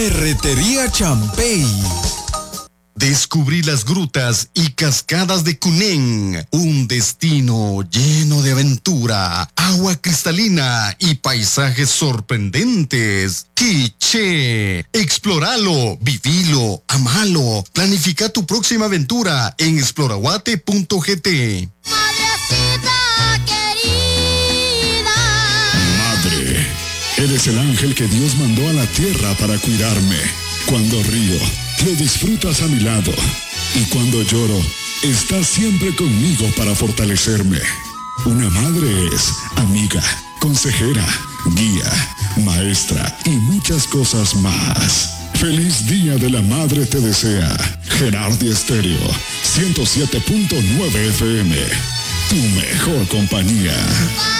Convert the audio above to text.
Ferretería Champey. Descubrí las grutas y cascadas de Cunén, un destino lleno de aventura, agua cristalina y paisajes sorprendentes. ¡Quiché! Explóralo, vivilo, amalo. Planifica tu próxima aventura en exploraguate.gt. Madre, eres el ángel que Dios mandó a la tierra para cuidarme. Cuando río, lo disfrutas a mi lado. Y cuando lloro, estás siempre conmigo para fortalecerme. Una madre es amiga, consejera, guía, maestra y muchas cosas más. Feliz Día de la Madre te desea Gerardi Estéreo 107.9 FM. Tu mejor compañía.